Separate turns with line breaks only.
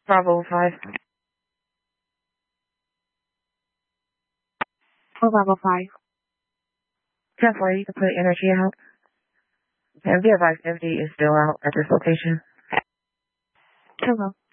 Bravo 5.
Oh, Bravo 5.
10-4, you can put energy out. And be advised, MD is still out at this location.
Hello.